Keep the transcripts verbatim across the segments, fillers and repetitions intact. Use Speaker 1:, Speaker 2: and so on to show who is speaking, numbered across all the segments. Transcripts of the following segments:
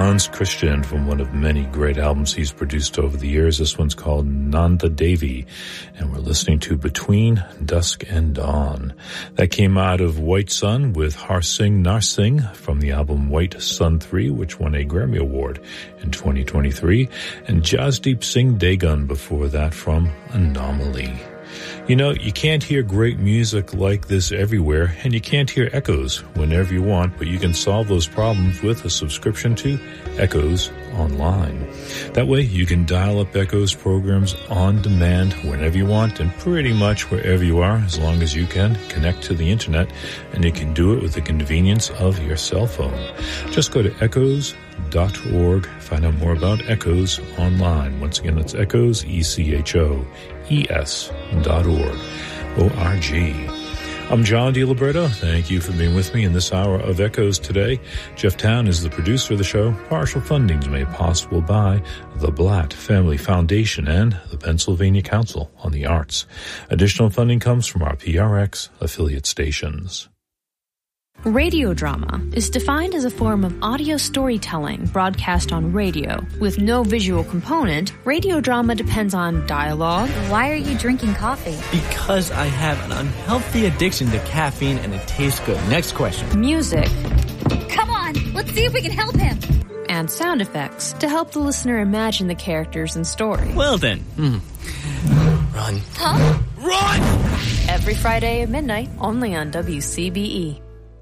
Speaker 1: Hans Christian from one of many great albums he's produced over the years. This one's called Nanda Devi, and we're listening to Between Dusk and Dawn. That came out of White Sun with Har Singh Narsingh from the album White Sun three, which won a Grammy Award in twenty twenty-three, and Jasdeep Singh Degun before that from Anomaly. You know, you can't hear great music like this everywhere, and you can't hear Echoes whenever you want, but you can solve those problems with a subscription to Echoes Online. That way, you can dial up Echoes programs on demand whenever you want and pretty much wherever you are, as long as you can connect to the internet, and you can do it with the convenience of your cell phone. Just go to echoes dot org, find out more about Echoes Online. Once again, that's Echoes, E C H O E S dot org, O R G. I'm John DiLiberto. Thank you for being with me in this hour of Echoes today. Jeff Town is the producer of the show. Partial funding is made possible by the Blatt Family Foundation and the Pennsylvania Council on the Arts. Additional funding comes from our P R X affiliate stations.
Speaker 2: Radio drama is defined as a form of audio storytelling broadcast on radio. With no visual component, radio drama depends on dialogue.
Speaker 3: Why are you drinking coffee?
Speaker 4: Because I have an unhealthy addiction to caffeine and it tastes good. Next question.
Speaker 2: Music.
Speaker 3: Come on, let's see if we can help him.
Speaker 2: And sound effects to help the listener imagine the characters and story.
Speaker 4: Well then. Mm. Run.
Speaker 3: Huh?
Speaker 4: Run!
Speaker 2: Every Friday at midnight, only on W C B E.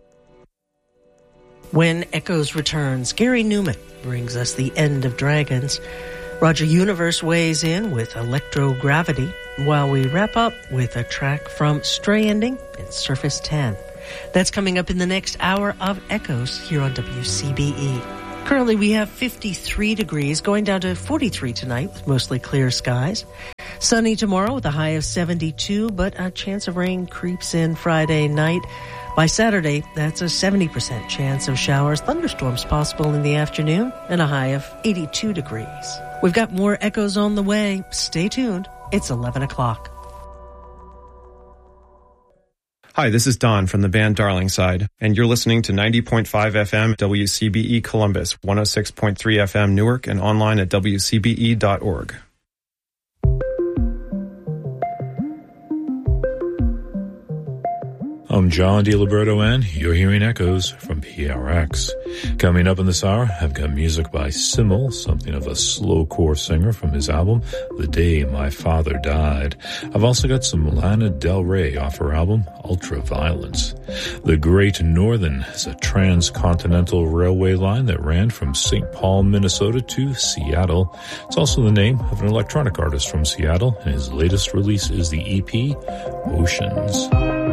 Speaker 5: When Echoes returns, Gary Newman brings us the end of Dragons. Roger Universe weighs in with Electrogravity, while we wrap up with a track from Stray Ending and Surface ten. That's coming up in the next hour of Echoes here on W C B E. Currently we have fifty-three degrees, going down to forty-three tonight with mostly clear skies. Sunny tomorrow with a high of seventy-two, but a chance of rain creeps in Friday night. By Saturday, that's a seventy percent chance of showers, thunderstorms possible in the afternoon, and a high of eighty-two degrees. We've got more Echoes on the way. Stay tuned. It's eleven o'clock.
Speaker 6: Hi, this is Don from the band Darlingside, and you're listening to ninety point five F M W C B E Columbus, one oh six point three F M Newark, and online at W C B E dot org.
Speaker 1: I'm John DiLiberto, and you're hearing Echoes from P R X. Coming up in this hour, I've got music by Simmel, something of a slowcore singer from his album, The Day My Father Died. I've also got some Lana Del Rey off her album, Ultraviolence. The Great Northern is a transcontinental railway line that ran from Saint Paul, Minnesota to Seattle. It's also the name of an electronic artist from Seattle, and his latest release is the E P, Oceans.